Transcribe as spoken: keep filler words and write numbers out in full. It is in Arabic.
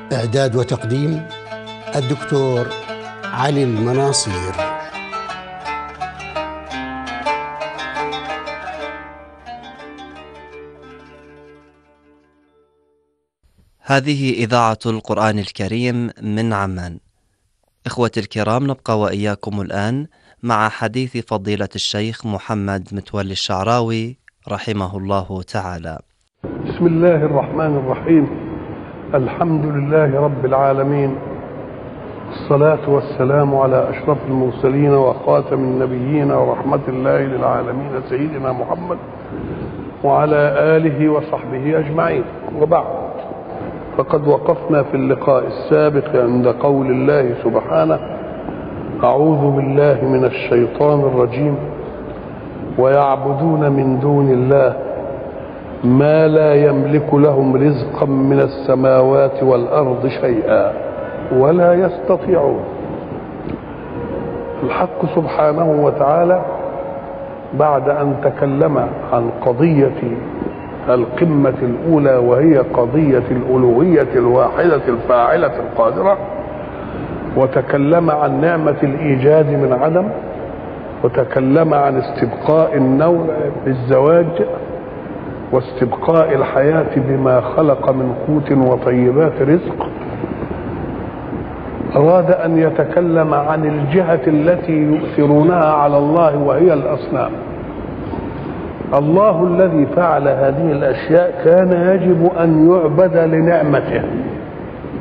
إعداد وتقديم الدكتور علي المناصير. هذه إذاعة القرآن الكريم من عمان. إخوتي الكرام، نبقى وإياكم الآن مع حديث فضيلة الشيخ محمد متولي الشعراوي رحمه الله تعالى. بسم الله الرحمن الرحيم. الحمد لله رب العالمين، الصلاة والسلام على أشرف المرسلين وخاتم النبيين ورحمة الله للعالمين سيدنا محمد وعلى آله وصحبه أجمعين، وبعد، فقد وقفنا في اللقاء السابق عند قول الله سبحانه: أعوذ بالله من الشيطان الرجيم ويعبدون من دون الله ما لا يملك لهم رزقا من السماوات والأرض شيئا ولا يستطيعون. الحق سبحانه وتعالى بعد أن تكلم عن قضية القمة الأولى وهي قضية الألوهية الواحدة الفاعلة القادرة، وتكلم عن نعمة الإيجاد من عدم، وتكلم عن استبقاء النوع بالزواج واستبقاء الحياة بما خلق من قوت وطيبات رزق، أراد أن يتكلم عن الجهة التي يؤثرونها على الله وهي الأصنام. الله الذي فعل هذه الأشياء كان يجب أن يعبد لنعمته،